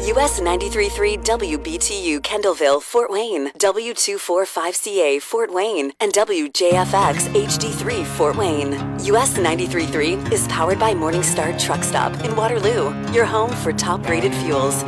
US 93.3 WBTU Kendallville, Fort Wayne, W245CA Fort Wayne, and WJFX HD3 Fort Wayne. US 93.3 is powered by Morningstar Truck Stop in Waterloo, your home for top-rated fuels,